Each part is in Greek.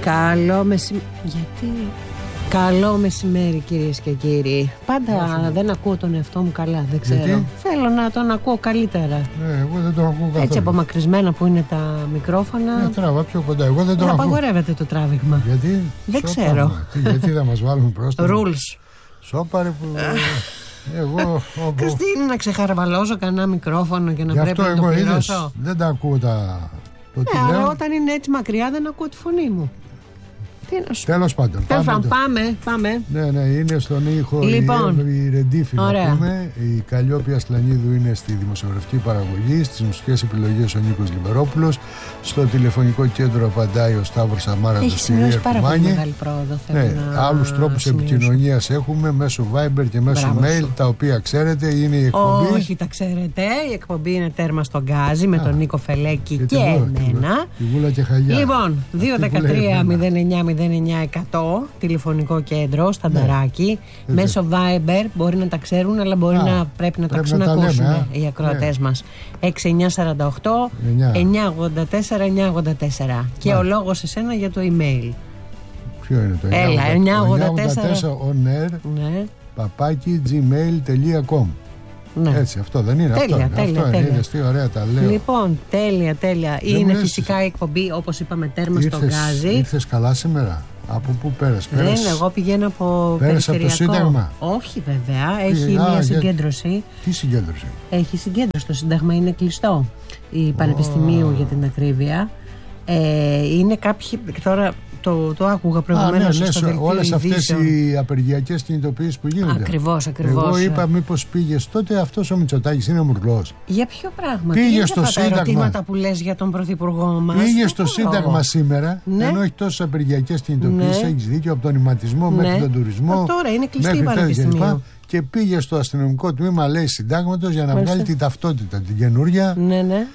Καλό μεσημέρι, κυρίες και κύριοι. Πάντα δεν ακούω τον εαυτό μου καλά, δεν ξέρω. Γιατί? Θέλω να τον ακούω καλύτερα. Εγώ δεν τον ακούω καθόλου. Έτσι απομακρυσμένα που είναι τα μικρόφωνα. Τράβα πιο κοντά. Εγώ δεν τον ακούω. Απαγορεύεται το τράβηγμα. Γιατί? Δεν ξέρω. Γιατί θα μας βάλουν πρόστιμο? Rules. Σώπαρε που... Εγώ... Χριστίνα, να ξεχαρβαλώσω κανένα μικρόφωνο και να πρέπει να το πληρώσω. Δεν τα ακούω το τι λέω. Αλλά όταν είναι έτσι μακριά δεν ακούω τη φωνή μου. Τέλος πάντων. Πάμε. Ναι, είναι στον ήχο η Ρεντίφη, να πούμε. Η Καλλιόπη Ασλανίδου είναι στη δημοσιογραφική παραγωγή. Στις μουσικές επιλογές ο Νίκος Λιμπερόπουλος. Στο τηλεφωνικό κέντρο απαντάει ο Σταύρος Αμάρας. Έχει σημειώσει πάρα πολύ μεγάλη πρόοδο. Άλλους τρόπους επικοινωνίας έχουμε μέσω Viber και μέσω mail, τα οποία ξέρετε είναι η εκπομπή. Όχι, τα ξέρετε. Η εκπομπή είναι Τέρμα στον Γκάζι με τον Νίκο Φελέκη και εμένα. Τη Βούλα και Χαγιά. Λοιπόν, 213-09-100 τηλεφωνικό κέντρο, στανταράκι. Μέσω Viber μπορεί να τα ξέρουν, αλλά πρέπει να τα ξανακούσουν οι ακροατές μας. 6948 984 και ο λόγος εσένα για το email. Ποιο είναι το Έλα, 984 on air παπάκι gmail.com. Ναι. Έτσι, αυτό δεν είναι? Τέλεια. Είδες τι ωραία τα λέω. Λοιπόν, τέλεια. Είναι φυσικά η εκπομπή, όπως είπαμε, Τέρμα στον Γκάζι. Ήρθες καλά σήμερα? Από πού πέρασες? Δεν, εγώ πηγαίνω από περιφερειακό. Από το Σύνταγμα? Όχι βέβαια, έχει μια συγκέντρωση. Τι συγκέντρωση? Έχει συγκέντρωση, το Σύνταγμα είναι κλειστό. Η Πανεπιστημίου για την ακρίβεια. Είναι κάποιοι, τώρα το άκουγα προηγουμένως στο δελτίο όλες ειδήσεων. Αυτές οι απεργιακές κινητοποιήσεις που γίνονται. Ακριβώς. Εγώ είπα μήπως πήγες τότε, αυτός ο Μητσοτάκης είναι μουρλός. Για ποιο πράγμα? Πήγε στο Σύνταγμα. Τα ερωτήματα που λες για τον Πρωθυπουργό μας. Πήγε στο Σύνταγμα σήμερα, ενώ έχει τόσες απεργιακές κινητοποιήσεις. Έχεις δίκιο, από τον ηματισμό μέχρι τον τουρισμό. Τώρα είναι κλειστή η Πανεπιστημίου. Και πήγε στο αστυνομικό τμήμα, λέει, Συντάγματος για να βγάλει την ταυτότητα, την καινούρια. Ναι.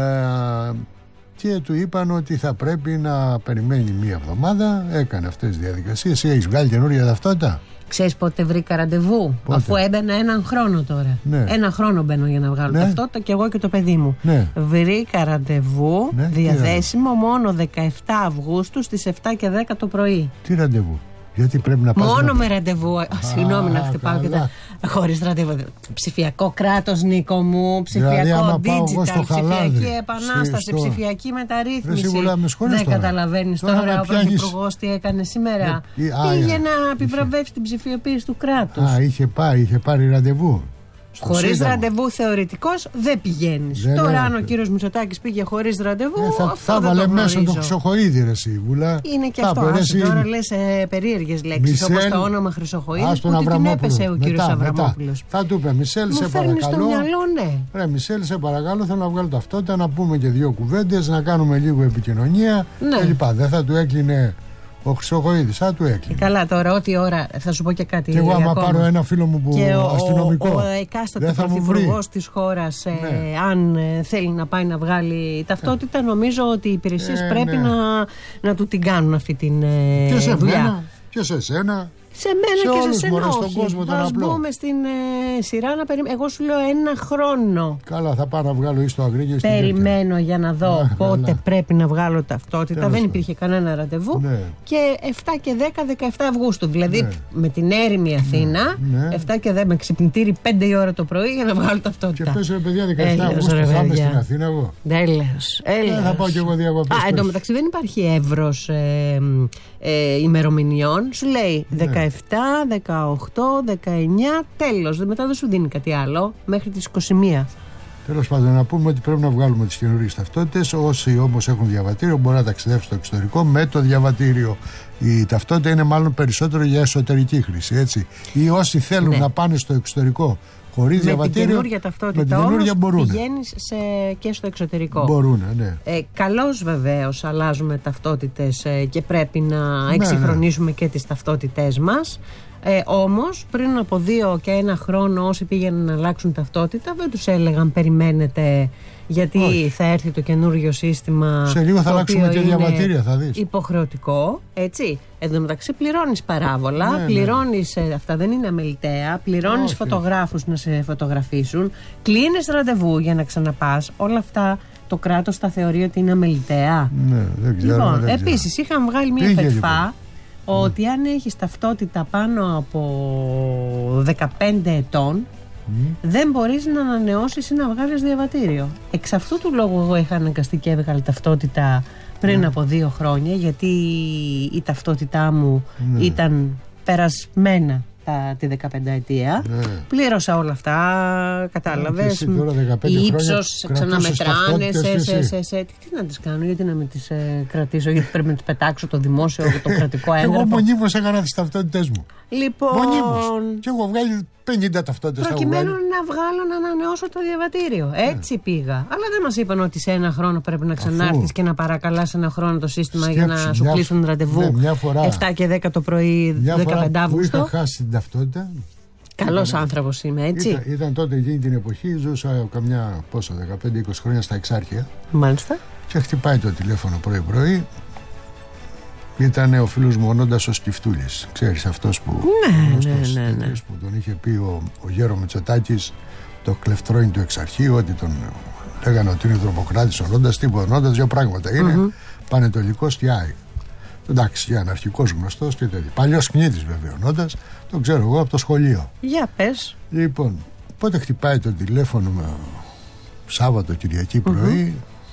Και του είπαν ότι θα πρέπει να περιμένει μία εβδομάδα. Έκανε αυτές τις διαδικασίες. Εσύ έχεις βγάλει καινούρια ταυτότητα? Ξέρεις πότε βρήκα ραντεβού? Αφού έμπαινα έναν χρόνο τώρα. Ναι. Ένα χρόνο μπαίνω για να βγάλω ταυτότητα και εγώ και το παιδί μου. Ναι. Βρήκα ραντεβού διαθέσιμο μόνο 17 Αυγούστου στις 7 και 10 το πρωί. Τι ραντεβού? Γιατί πρέπει να πας? Μόνο με ραντεβού. Συγγνώμη να χτυπάω και τα. Χωρίς ραντεβού. Ψηφιακό κράτος, Νίκο μου. Ψηφιακό digital. Ψηφιακή επανάσταση. Ψηφιακή μεταρρύθμιση. Δεν καταλαβαίνεις τώρα ο Πρωθυπουργός τι έκανε σήμερα? Πήγε να επιβραβεύσει την ψηφιοποίηση του κράτους. Είχε πάρει ραντεβού. Χωρίς ραντεβού θεωρητικός δεν πηγαίνεις. Τώρα αν ο κύριος Μητσοτάκης πήγε χωρίς ραντεβού, θα βάλε μέσα το Χρυσοχοΐδη, ρε εσύ, Βουλά. Είναι και αυτό. Τώρα λες περίεργες λέξεις, όπως το όνομα Χρυσοχοΐδης που την έπεσε ο κύριος Αβραμόπουλος. Θα του είπε, Μισελ, σε παρακαλώ. Μου φέρνει στο μυαλό, ναι. Ρε Μισελ, σε παρακαλώ, θέλω να βγάλω ταυτότητα, να πούμε και δύο κουβέντες, να κάνουμε λίγο επικοινωνία κλπ. Δεν θα του έκλεινε ο Χρυσοχοΐδης, θα του έκλεινε. Καλά, τώρα, ό,τι ώρα. Θα σου πω και κάτι. Και εγώ, άμα πάρω ένα φίλο μου που αστυνομικό. Ο εκάστοτε πρωθυπουργός της χώρας, αν θέλει να πάει να βγάλει ταυτότητα, νομίζω ότι οι υπηρεσίες πρέπει να του την κάνουν αυτή τη δουλειά. Και σε εσένα. Σε μένα και σε σένα όχι. Ας μπούμε στην σειρά να περιμένουμε. Εγώ σου λέω ένα χρόνο. Καλά, θα πάω να βγάλω ή στο Αγρίγιο. Περιμένω για να δω πότε πρέπει να βγάλω ταυτότητα. Δεν υπήρχε κανένα ραντεβού. Και 7 και 10, 17 Αυγούστου. Δηλαδή με την έρημη Αθήνα, 7 και 10 με ξυπνητήρι 5 η ώρα το πρωί για να βγάλω ταυτότητα. Και πες ρε παιδιά, 17 Αυγούστου θα είμαι στην Αθήνα εγώ. Τέλος. Θα πάω κι εγώ διακοπές. Εν τω μεταξύ δεν υπάρχει εύρος ημερομηνιών. Σου λέει 17, 18, 19, τέλος. Μετά δεν σου δίνει κάτι άλλο μέχρι τις 21. Τέλος πάντων, να πούμε ότι πρέπει να βγάλουμε τις καινούριες ταυτότητες. Όσοι όμως έχουν διαβατήριο μπορούν να ταξιδεύουν στο εξωτερικό με το διαβατήριο. Η ταυτότητα είναι μάλλον περισσότερο για εσωτερική χρήση, έτσι. Ή όσοι θέλουν να πάνε στο εξωτερικό χωρίς διαβατήριο. Με την καινούργια ταυτότητα όμως πηγαίνεις και στο εξωτερικό. Μπορούν, ναι. Καλώς βεβαίως αλλάζουμε ταυτότητες και πρέπει να εξυγχρονίσουμε και τις ταυτότητές μας. Όμως πριν από 2 και 1 χρόνο όσοι πήγαιναν να αλλάξουν ταυτότητα δεν τους έλεγαν περιμένετε γιατί θα έρθει το καινούργιο σύστημα. Σε λίγο θα αλλάξουμε και διαβατήρια, θα δεις. Υποχρεωτικό, έτσι. Εν τω μεταξύ πληρώνεις παράβολα, πληρώνεις, αυτά δεν είναι αμεληταία, πληρώνεις φωτογράφους να σε φωτογραφίσουν, κλείνεις ραντεβού για να ξαναπάς. Όλα αυτά το κράτος τα θεωρεί ότι είναι αμεληταία? Ναι, δεν ξέρω. Λοιπόν, επίσης είχαν βγάλει μια φετφά ότι αν έχεις ταυτότητα πάνω από 15 ετών δεν μπορείς να ανανεώσεις ή να βγάλεις διαβατήριο. Εξ αυτού του λόγου εγώ είχα αναγκαστεί και έβγαλε ταυτότητα πριν από 2 χρόνια, γιατί η ταυτότητά μου ήταν περασμένα τη 15ετία. Πλήρωσα όλα αυτά, κατάλαβες. Ύψος, ξαναμετράνε. Τι να τις κάνω, γιατί να με τις κρατήσω, γιατί πρέπει να τις πετάξω το δημόσιο, το κρατικό έγγραφο. Εγώ μονίμως έκανα τις ταυτότητες μου. Λοιπόν. Και έχω βγάλει 50 ταυτότητες. Προκειμένου να βγάλω να ανανεώσω το διαβατήριο. Έτσι πήγα. Αλλά δεν μας είπαν ότι σε 1 χρόνο πρέπει να ξανάρθεις και να παρακαλάς 1 χρόνο το σύστημα για να σου κλείσουν ραντεβού 7 και 10 το πρωί, 15 Αύγουστο. Είχα χάσει την ταυτότητα. Καλός άνθρωπος είμαι, έτσι. Ήταν τότε εκείνη την εποχή, ζούσα καμιά 15-20 χρόνια στα Εξάρχεια. Μάλιστα. Και χτυπάει το τηλέφωνο πρωί-πρωί. Ήταν ο φίλος μου ο Νόντας ο Σκυφτούλης. Ξέρεις, αυτός που, που τον είχε πει ο Γέρο Μητσοτάκης, το κλεφτρόνι του Εξαρχείου, ότι τον λέγανε ότι είναι τρομοκράτης ο Νόντας. Τίποτα. Ο Νόντας 2 πράγματα είναι. Πανετολικός και Άι. Εντάξει, και αναρχικός γνωστός και τέτοιο. Παλιός κνήτης βέβαια ο Νόντας. Τον ξέρω εγώ από το σχολείο. Για πες. Λοιπόν, πότε χτυπάει το τηλέφωνο Σάββατο, Κυριακή πρωί.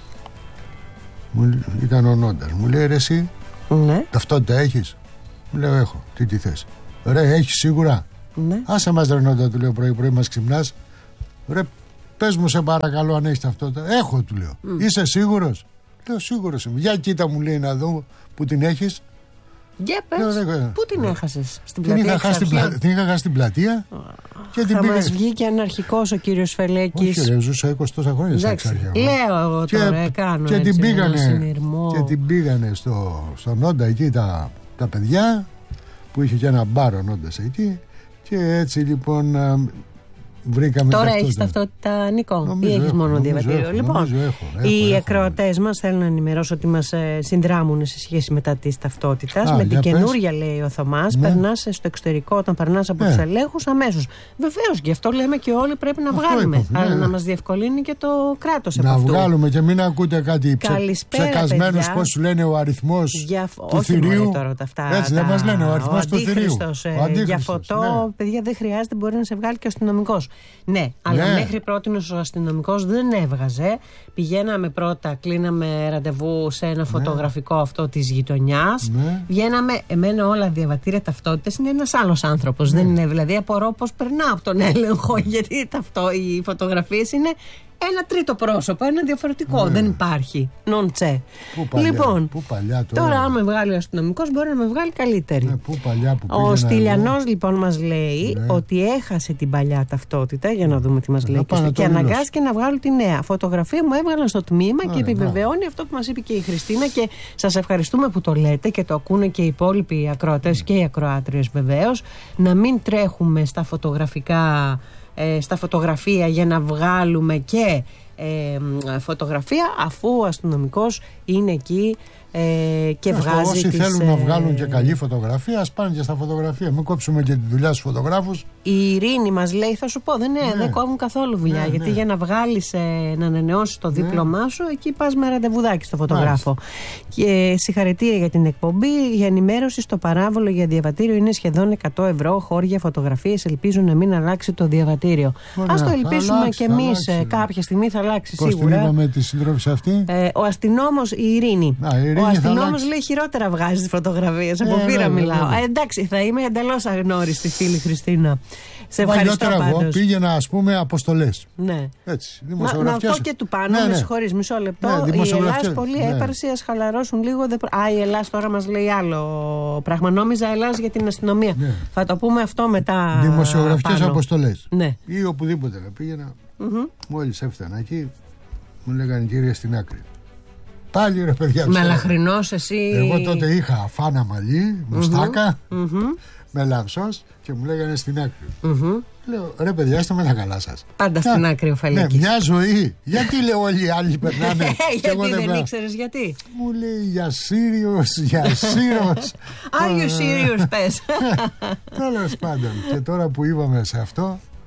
Ήταν ο Νόντας. Μου λέει, ρε εσύ, ταυτότητα έχεις? Μου λέω, έχω. Τι θες? Ρε, έχεις σίγουρα? Ναι. Άσε μας, ρε Νόντα, του λέω, πρωί μας ξυπνάς. Ρε, πες μου σε παρακαλώ αν έχεις ταυτότητα. Έχω, του λέω. Είσαι σίγουρος? Λέω, σίγουρος είμαι. Για κοίτα, μου λέει, να δω που την έχεις. Για πες, πού την έχασες? Στην πλατεία? Την είχα χάσει στην πλατεία. Θα μας βγήκε αναρχικός ο κύριος Φελέκης. Όχι, ζούσα 20 τόσα χρόνια στα Εξάρχεια. Λέω εγώ τώρα, κάνω και έτσι ένα συνειρμό. Και την πήγανε στο Νόντα εκεί τα παιδιά, που είχε και ένα μπάρο Νόντας εκεί. Και έτσι λοιπόν βρήκαμε. Τώρα έχεις ταυτότητα, Νίκο, ή έχεις μόνο διαβατήριο? Λοιπόν, οι ακροατές μας θέλουν να ενημερώσω ότι μας συνδράμουν σε σχέση μετά της ταυτότητας. Με την καινούρια, λέει ο Θωμάς, περνάς στο εξωτερικό όταν περνάς από τους ελέγχους αμέσως. Βεβαίως, γι' αυτό λέμε και όλοι πρέπει να βγάλουμε. Αλλά να μας διευκολύνει και το κράτος από αυτού. Να βγάλουμε και μην ακούτε κάτι ψεκασμένους, πώς σου λένε ο αριθμός του θηρίου. Έτσι δεν μας λένε ο αριθμός του θηρίου. Για φωτό, παιδιά, δεν χρειάζεται, μπορεί να σε βγάλει και ο αστυνομικός. Ναι, αλλά μέχρι πρότινος ο αστυνομικός δεν έβγαζε. Πηγαίναμε πρώτα, κλείναμε ραντεβού σε ένα φωτογραφικό αυτό της γειτονιάς. Βγαίναμε, εμένα όλα διαβατήρια ταυτότητες είναι ένας άλλος άνθρωπος. Δεν είναι, δηλαδή απορώ πώς περνάω από τον έλεγχο, γιατί οι φωτογραφίες είναι ένα τρίτο πρόσωπο, ένα διαφορετικό. Δεν υπάρχει. Νοντσέ. Λοιπόν, τώρα αν με βγάλει ο αστυνομικός μπορεί να με βγάλει καλύτερη. Ο Στυλιανός λοιπόν μας λέει ότι έχασε την παλιά ταυτότητα, για να δούμε τι μας λέει, και αναγκάστηκε να βγάλω τη νέα. Φωτογραφία μου έβγαλαν στο τμήμα και επιβεβαιώνει αυτό που μας είπε και η Χριστίνα, και σας ευχαριστούμε που το λέτε και το ακούνε και οι υπόλοιποι ακροατές και οι ακροάτριες βεβαίως, να μην τρέχουμε στα φωτογραφία για να βγάλουμε και φωτογραφία, αφού ο αστυνομικός είναι εκεί και βγάζει. Όσοι θέλουν να βγάλουν και καλή φωτογραφία, ας πάνε και στα φωτογραφία. Μην κόψουμε και τη δουλειά στους φωτογράφους. Η Ειρήνη μας λέει, θα σου πω, δεν κόβουν καθόλου δουλειά. Γιατί για να βγάλεις, να ανανεώσεις το δίπλωμά σου, εκεί πας με ραντεβουδάκι στο φωτογράφο. Και συγχαρητήρια για την εκπομπή. Για ενημέρωση, στο παράβολο για διαβατήριο είναι σχεδόν 100 ευρώ. Χώρια φωτογραφίες. Ελπίζω να μην αλλάξει το διαβατήριο. Ας το ελπίσουμε κι εμείς. Κάποια στιγμή θα αλλάξει σίγουρα. Πώς την είπαμε τη σύντροφη αυτή? Ο αστυνόμος, η Ειρήνη. Ο αστυνόμος λέει χειρότερα βγάζει τις φωτογραφίες. Από πείρα μιλάω. Εντάξει, θα είμαι εντελώς αγνώριστη, φίλη Χριστίνα. Σε ευχαριστώ πάντως. Εγώ πήγαινα, ας πούμε, αποστολές. Ναι. Έτσι. Να πω και του πάνω, με συγχωρείς, μισό λεπτό. Η Ελλάς πολύ έπαρση, ας χαλαρώσουν λίγο. Η Ελλάς τώρα μας λέει άλλο πράγμα. Νόμιζα Ελλάς για την αστυνομία. Θα το πούμε αυτό μετά. Δημοσιογραφικές αποστολές. Ναι. Ή οπουδήποτε πήγαινα. Μόλις έφτανα εκεί, μου λέγανε κυρία στην άκρη. Πάλι ρε παιδιά. Μελαχρινός εσύ. Εγώ τότε είχα φάνα μαλλί, μουστάκα, με λαμψός και μου λέγανε στην άκρη. Λέω, ρε παιδιά, είστε με τα καλά σας. Πάντα στην άκρη ο Φελέκης. Ναι, μια ζωή. Γιατί λέω όλοι οι άλλοι περνάνε. Γιατί δεν ήξερες γιατί? Μου λέει για Σύριος, για Σύρος. Are you serious, πες? Τέλος πάντων. Και τώρα που είπαμε σε αυτό,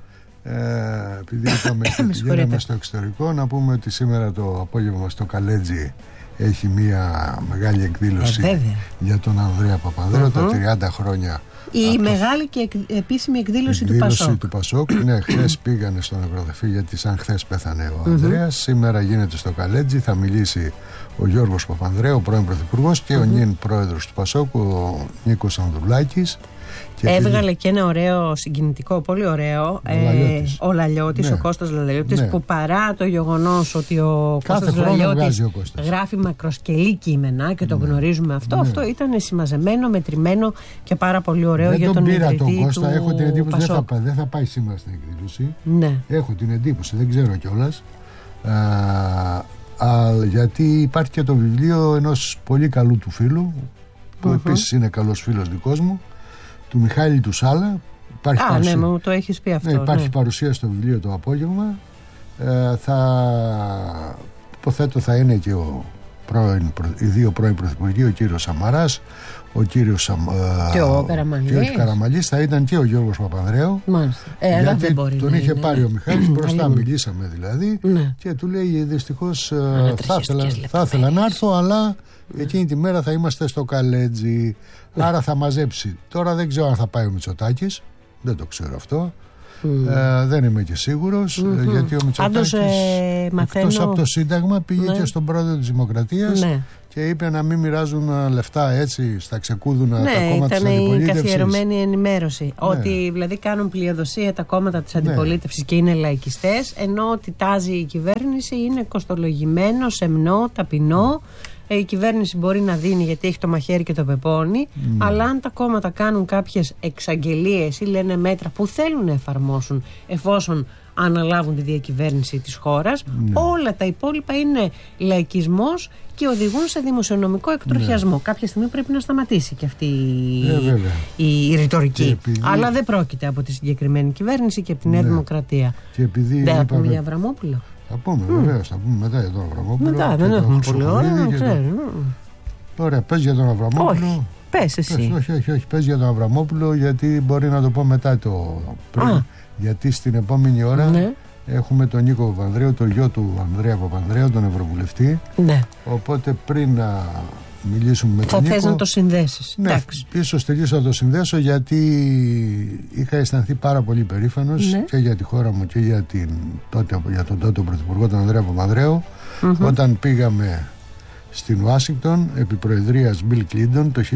επειδή είπαμε ότι πηγαίναμε στο εξωτερικό, να πούμε ότι σήμερα το απόγευμα στο Καλέτζι έχει μια μεγάλη εκδήλωση για τον Ανδρέα Παπανδρέου, τα 30 χρόνια. Η μεγάλη και επίσημη εκδήλωση του Πασόκ. Ναι, χθες πήγανε στο νεκροταφείο, γιατί σαν χθες πέθανε ο Ανδρέας. Σήμερα γίνεται στο Καλέτζι, θα μιλήσει ο Γιώργος Παπανδρέου, ο πρώην Πρωθυπουργός, και ο νυν πρόεδρος του Πασόκ, ο Νίκος Ανδρουλάκης. Έβγαλε και ένα ωραίο συγκινητικό, πολύ ωραίο, ο Λαλιώτης, ο Κώστας Λαλιώτης, που παρά το γεγονός ότι ο Κώστας Λαλιώτης γράφει μακροσκελή κείμενα και το γνωρίζουμε αυτό ήταν συμμαζεμένο, μετρημένο και πάρα πολύ ωραίο για τον ιδρυτή του Πασόκ. Κώστα, έχω την εντύπωση δεν θα πάει σήμερα στην εκδήλωση. Ναι. Έχω την εντύπωση, δεν ξέρω κιόλας. Γιατί υπάρχει και το βιβλίο ενός πολύ καλού του φίλου, που επίσης είναι καλός φίλος δικός μου, του Μιχάλη του Σάλα. Ναι, μου το έχεις πει αυτό. Υπάρχει παρουσία στο βιβλίο το απόγευμα. Υποθέτω θα είναι και οι δύο πρώην πρωθυπουργοί, ο κύριος Σαμαράς, ο κύριος Καραμαλής, θα ήταν και ο Γιώργος Παπανδρέου. Γιατί δεν μπορεί, τον είχε πάρει ο Μιχάλης μπροστά, μιλήσαμε δηλαδή, και του λέει δυστυχώς θα ήθελα να έρθω, αλλά εκείνη τη μέρα θα είμαστε στο Καλέτζι, άρα θα μαζέψει. Τώρα δεν ξέρω αν θα πάει ο Μητσοτάκης, δεν το ξέρω αυτό. Δεν είμαι και σίγουρος, γιατί ο Μητσοτάκης εκτός από το Σύνταγμα πήγε και στον πρόεδρο της Δημοκρατίας και είπε να μην μοιράζουν λεφτά έτσι στα ξεκούδουνα τα κόμματα της αντιπολίτευσης. Ήταν η καθιερωμένη ενημέρωση. Ότι δηλαδή κάνουν πλειοδοσία τα κόμματα της αντιπολίτευσης και είναι λαϊκιστές, ενώ ότι τάζει η κυβέρνηση είναι κοστολογημένο, σεμνό, ταπεινό. Η κυβέρνηση μπορεί να δίνει γιατί έχει το μαχαίρι και το πεπόνι, αλλά αν τα κόμματα κάνουν κάποιες εξαγγελίες ή λένε μέτρα που θέλουν να εφαρμόσουν εφόσον αναλάβουν τη διακυβέρνηση της χώρας, όλα τα υπόλοιπα είναι λαϊκισμός και οδηγούν σε δημοσιονομικό εκτροχιασμό. Κάποια στιγμή πρέπει να σταματήσει και αυτή η ρητορική. Αλλά δεν πρόκειται από τη συγκεκριμένη κυβέρνηση και από τη Νέα Δημοκρατία. Δεν θα πούμε για Αβραμόπουλο. Θα πούμε, βεβαίως, θα πούμε μετά για τον Αβραμόπουλο. Μετά, δεν έχουμε πολύ ώρα. Ωραία, πες για τον Αβραμόπουλο. Όχι, πες εσύ. Όχι, πες για τον Αβραμόπουλο, γιατί μπορεί να το πω μετά το πριν. Γιατί στην επόμενη ώρα έχουμε τον Νίκο Παπανδρέου, το γιο του Ανδρέα Παπανδρέου, τον Ευρωβουλευτή. Οπότε πριν να μιλήσουμε με τον Νίκο, θα θες να το συνδέσεις. Ίσως τελείως θα το συνδέσω, γιατί είχα αισθανθεί πάρα πολύ περήφανος και για τη χώρα μου και για τον τότε Πρωθυπουργό, τον Ανδρέα Παπανδρέου, όταν πήγαμε στην Ουάσιγκτον επί προεδρίας Μπιλ Κλίντον το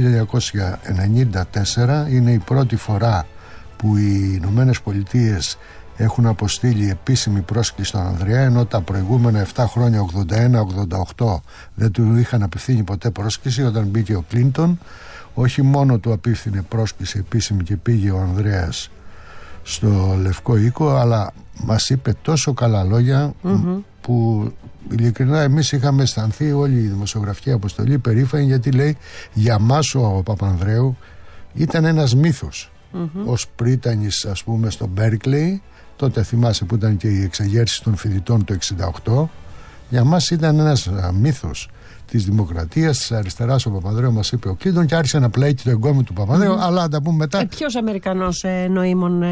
1994. Είναι η πρώτη φορά που οι Ηνωμένες Πολιτείες έχουν αποστείλει επίσημη πρόσκληση στον Ανδρέα, ενώ τα προηγούμενα 7 χρόνια, 81-88, δεν του είχαν απευθύνει ποτέ πρόσκληση. Όταν μπήκε ο Κλίντον, όχι μόνο του απίφθινε πρόσκληση επίσημη και πήγε ο Ανδρέας στο Λευκό Οίκο, αλλά μας είπε τόσο καλά λόγια που ειλικρινά εμείς είχαμε αισθανθεί, όλη η δημοσιογραφική αποστολή, περήφανη, γιατί λέει για μας ο Παπανδρέου ήταν ένας μύθος. Ως πρίτανης, ας πούμε, στο Μπέρκλεϊ, τότε θυμάσαι που ήταν και η εξεγέρση των φοιτητών το 1968, για μας ήταν ένας μύθος της δημοκρατίας, της αριστεράς. Ο Παπανδρέου, μας είπε ο Κλίντον, και άρχισε να πλέκει το εγκόμιο του Παπανδρέου, αλλά να τα πούμε μετά. Ποιος Αμερικανός νοήμων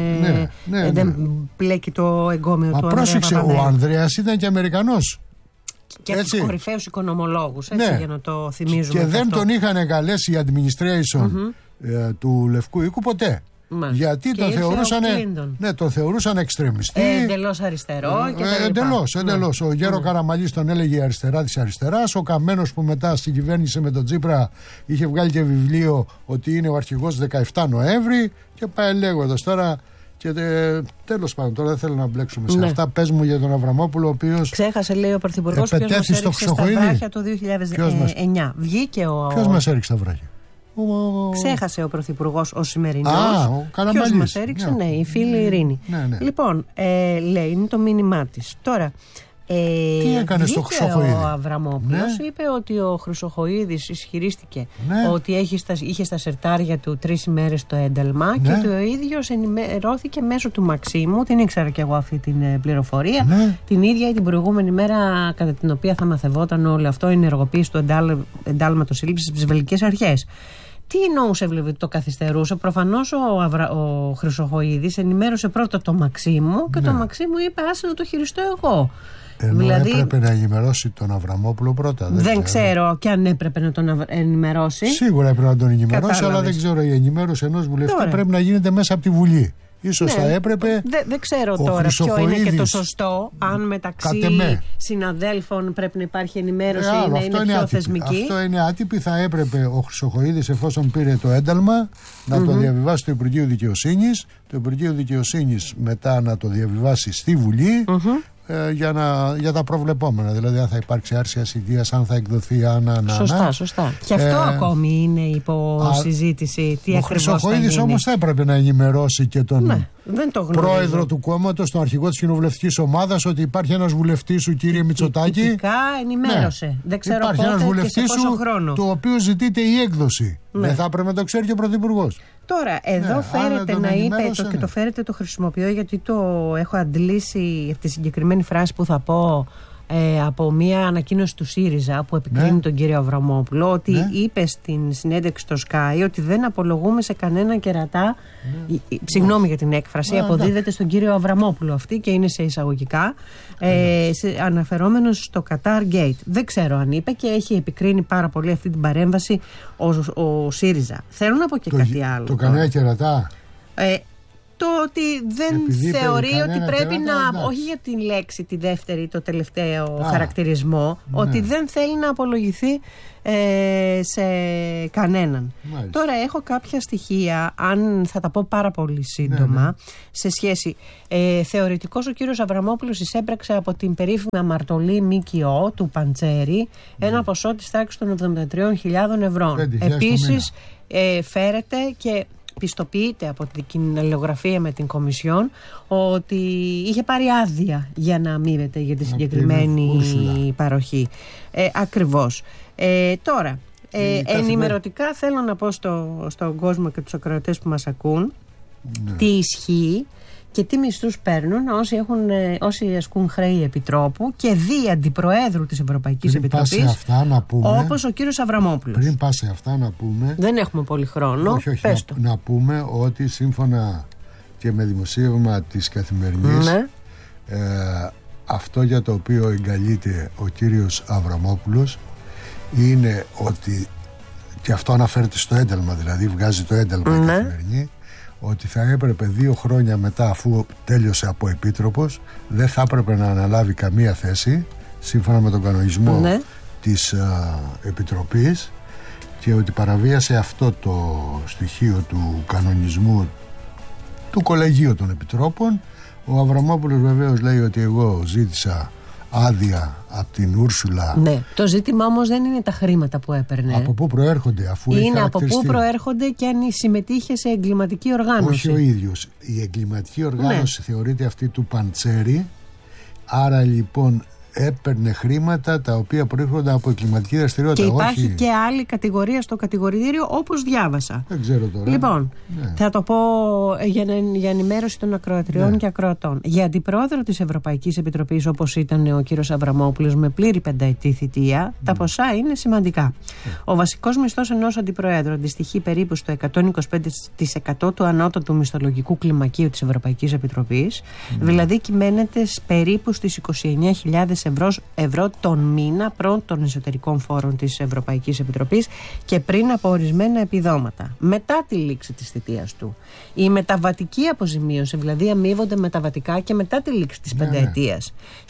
δεν πλέκει το εγκόμιο του Ανδρέα πρόσεξε, ο Ανδρέας ήταν και Αμερικανός. Και από τους κορυφαίους οικονομολόγους, για να το θυμίζουμε. Και δεν τον είχαν καλέσει η administration του Λευκού Οίκου ποτέ. Γιατί τον θεωρούσαν εξτρεμιστή, εντελώς αριστερό και εντελώς. Ο Γέρο Καραμαλής τον έλεγε η αριστερά της αριστεράς. Ο Καμένος, που μετά στην κυβέρνηση με τον Τσίπρα είχε βγάλει και βιβλίο ότι είναι ο αρχηγός 17 Νοέμβρη, και πάει λέγοντας τώρα. Και τέλος πάντων, τώρα δεν θέλω να μπλέξουμε σε αυτά. Πες μου για τον Αβραμόπουλο, ο οποίος ξέχασε, λέει ο Πρωθυπουργός, ποιος μας έριξε στα βράχια το 2009. Βγήκε ποιος μας έριξε στα βράχια? Ξέχασε ο Πρωθυπουργός ο σημερινός. Ποιος μας έριξε? Η φίλη Ειρήνη. Λοιπόν, λέει, είναι το μήνυμά της. Τώρα, τι έκανε στο Χρυσοχοΐδη? Ο Αβραμόπουλος είπε ότι ο Χρυσοχοΐδης ισχυρίστηκε ότι είχε στα σερτάρια του 3 ημέρες το ένταλμα, και το ίδιος ενημερώθηκε μέσω του Μαξίμου. Την ήξερα και εγώ αυτή την πληροφορία. Την ίδια ή την προηγούμενη μέρα, κατά την οποία θα μαθευόταν όλο αυτό, η ενεργοποίηση του εντάλματος σύλληψης στις βελγικές αρχές. Τι εννοούσε, δηλαδή, το καθυστερούσε? Προφανώς ο Χρυσοχοΐδης ενημέρωσε πρώτα το Μαξίμου και το Μαξίμου είπε άσε να το χειριστώ εγώ. Ενώ δηλαδή, έπρεπε να ενημερώσει τον Αβραμόπουλο πρώτα. Δεν ξέρω και αν έπρεπε να τον ενημερώσει. Σίγουρα έπρεπε να τον ενημερώσει, αλλά δεν ξέρω, η ενημέρωση ενός βουλευτή πρέπει να γίνεται μέσα από τη Βουλή. Ίσως θα έπρεπε. Δεν ξέρω τώρα ποιο είναι και το σωστό. Αν μεταξύ συναδέλφων πρέπει να υπάρχει ενημέρωση ή να είναι πιο θεσμική. Αυτό είναι άτυπη. Θα έπρεπε ο Χρυσοχοΐδης, εφόσον πήρε το ένταλμα, να το διαβιβάσει στο Υπουργείο Δικαιοσύνης. Το Υπουργείο Δικαιοσύνης μετά να το διαβιβάσει στη Βουλή. Για τα προβλεπόμενα. Δηλαδή, αν θα υπάρξει άρση ασυλίας, αν θα εκδοθεί. Σωστά. Και αυτό ακόμη είναι υπό συζήτηση. Τι ακριβώς θα γίνει. Ο Χρυσοχοΐδης όμως θα έπρεπε να ενημερώσει και τον πρόεδρο του κόμματος, τον αρχηγό της κοινοβουλευτικής ομάδας, ότι υπάρχει ένας βουλευτής σου, κύριε Μητσοτάκη. Τυπικά ενημέρωσε. Δεν ξέρω υπάρχει ένας βουλευτής σου, του οποίου ζητείται η έκδοση. Δεν θα έπρεπε να το ξέρει και ο Πρωθυπουργός. Τώρα, εδώ φέρεται να είπε, και το φέρεται, το χρησιμοποιώ γιατί το έχω αντλήσει από τη συγκεκριμένη φράση που θα πω από μια ανακοίνωση του ΣΥΡΙΖΑ που επικρίνει τον κύριο Αβραμόπουλο, ότι είπε στην συνέντευξη στο Sky ότι δεν απολογούμε σε κανένα κερατά. Συγγνώμη για την έκφραση, αποδίδεται στον κύριο Αβραμόπουλο αυτή και είναι σε εισαγωγικά, αναφερόμενος στο Qatar Gate. Δεν ξέρω αν είπε, και έχει επικρίνει πάρα πολύ αυτή την παρέμβαση ο ΣΥΡΙΖΑ. Θέλω να πω και κάτι άλλο. Το κανένα κερατά. Το ότι δεν θεωρεί ότι πρέπει να. Όχι για την λέξη, τη δεύτερη, το τελευταίο χαρακτηρισμό, ότι δεν θέλει να απολογηθεί σε κανέναν. Μάλιστα. Τώρα έχω κάποια στοιχεία, αν θα τα πω πάρα πολύ σύντομα, σε σχέση. Θεωρητικώς ο κύριος Αβραμόπουλος εισέπραξε από την περίφημη αμαρτωλή ΜΚΟ του Παντσέρη ένα ποσό της τάξης των 73.000 ευρώ. Επίσης φέρεται και πιστοποιείται από την αλληλογραφία με την Κομισιόν ότι είχε πάρει άδεια για να αμείβεται για τη συγκεκριμένη παροχή. Ακριβώς. Τώρα, ενημερωτικά θέλω να πω στον κόσμο και τους ακροατές που μας ακούν τι ισχύει και τι μισθούς παίρνουν όσοι ασκούν χρέη επιτρόπου και δι' αντιπροέδρου της Ευρωπαϊκής Επιτροπής, όπως ο κύριος Αβραμόπουλος. Πριν πας σε αυτά να πούμε. Δεν έχουμε πολύ χρόνο. Όχι, να πούμε ότι σύμφωνα και με δημοσίευμα της Καθημερινής, αυτό για το οποίο εγκαλείται ο κύριος Αβραμόπουλος είναι ότι, και αυτό αναφέρεται στο ένταλμα, δηλαδή βγάζει το ένταλμα η Καθημερινή, ότι θα έπρεπε 2 χρόνια μετά, αφού τέλειωσε από επίτροπος, δεν θα έπρεπε να αναλάβει καμία θέση σύμφωνα με τον κανονισμό της Επιτροπής, και ότι παραβίασε αυτό το στοιχείο του κανονισμού του Κολεγίου των Επιτρόπων. Ο Αβραμόπουλος βεβαίως λέει ότι εγώ ζήτησα άδεια από την Ούρσουλα. Ναι, το ζήτημα όμως δεν είναι τα χρήματα που έπαιρνε. Από πού προέρχονται, αφού είναι από πού προέρχονται και αν συμμετείχε σε εγκληματική οργάνωση. Όχι ο ίδιος. Η εγκληματική οργάνωση θεωρείται αυτή του Παντσέρη. Άρα λοιπόν έπαιρνε χρήματα τα οποία προέρχονται από εγκληματική δραστηριότητα. Και υπάρχει και άλλη κατηγορία στο κατηγορητήριο, όπως διάβασα. Δεν ξέρω τώρα. Λοιπόν, θα το πω για ενημέρωση των ακροατριών και ακροατών. Για αντιπρόεδρο της Ευρωπαϊκής Επιτροπής, όπως ήταν ο κύριος Αβραμόπουλος, με πλήρη πενταετή θητεία, τα ποσά είναι σημαντικά. Ο βασικός μισθός ενός αντιπροέδρου αντιστοιχεί περίπου στο 125% του ανώτατου μισθολογικού κλιμακίου της Ευρωπαϊκής Επιτροπής, δηλαδή κυμαίνεται περίπου στις 29.000 ευρώ τον μήνα πρώτων των εσωτερικών φόρων της Ευρωπαϊκής Επιτροπής και πριν από ορισμένα επιδόματα. Μετά τη λήξη της θητείας του, η μεταβατική αποζημίωση, δηλαδή αμείβονται μεταβατικά και μετά τη λήξη της πενταετίας,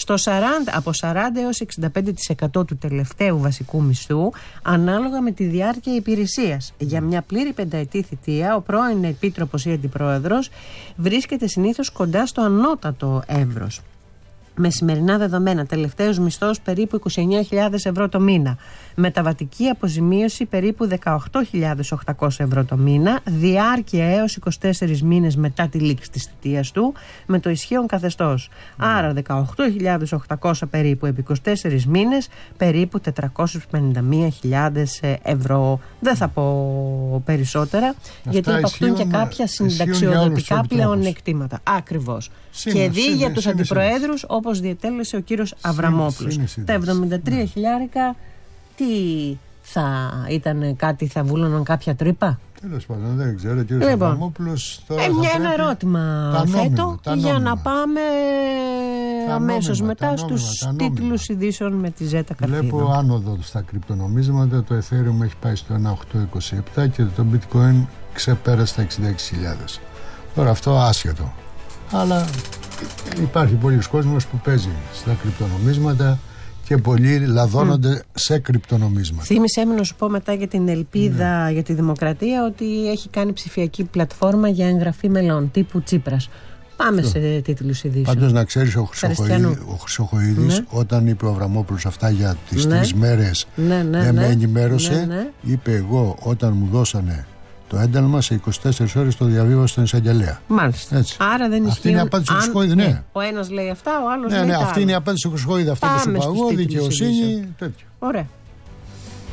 από 40 έως 65% του τελευταίου βασικού μισθού, ανάλογα με τη διάρκεια υπηρεσίας. Για μια πλήρη πενταετή θητεία, ο πρώην επίτροπος ή αντιπρόεδρος βρίσκεται συνήθως κοντά στο ανώτατο εύρος. Με σημερινά δεδομένα, τελευταίος μισθός περίπου 29.000 ευρώ το μήνα. Μεταβατική αποζημίωση περίπου 18.800 ευρώ το μήνα. Διάρκεια έως 24 μήνες μετά τη λήξη της θητείας του, με το ισχύον καθεστώς. Άρα 18.800 περίπου επί 24 μήνες, περίπου 451.000 ευρώ. Δεν θα πω περισσότερα, γιατί υπαρχούν και κάποια συνταξιοδοτικά πλεονεκτήματα. Ακριβώς. Και δι για τους αντιπροέδρους, όπως διετέλεσε ο κύριος Αβραμόπουλος. Τα 73 χιλιάρικα τι θα ήταν κάτι, θα βούλωναν κάποια τρύπα? Τέλος πάντων, δεν ξέρω. Κύριος Αβραμόπουλος, ένα ερώτημα θέτω για να πάμε αμέσως μετά στους τίτλους ειδήσεων με τη Ζέτα Καρδίνο. Βλέπω άνοδο στα κρυπτονομίσματα. Το Ethereum έχει πάει στο 1.827 και το Bitcoin ξεπέρασε τα 66.000. Τώρα αυτό άσχετο. Αλλά υπάρχει πολλοί κόσμος που παίζει στα κρυπτονομίσματα και πολλοί λαδώνονται σε κρυπτονομίσματα. Θύμισέ μου να σου πω μετά για την Ελπίδα για τη Δημοκρατία ότι έχει κάνει ψηφιακή πλατφόρμα για εγγραφή μελών τύπου Τσίπρας. Πάμε σε τίτλους ειδήσεων. Πάντως να ξέρεις, ο Χρυσοχοΐδης όταν είπε ο Αβραμόπουλος αυτά για τις 3 μέρες δεν με ενημέρωσε. Είπε εγώ όταν μου δώσανε το ένταλμα σε 24 ώρες το διαβίβασα στον εισαγγελέα. Μάλιστα. Έτσι. Άρα δεν ισχύει. Αυτή είναι η απάντηση του Χρυσοχοΐδη, ναι. Ο ένας λέει αυτά, ο άλλος λέει αυτά. Αυτή είναι η απάντηση του Χρυσοχοΐδη. Αυτό που σου είπα εγώ, δικαιοσύνη, τέτοιο. Ωραία.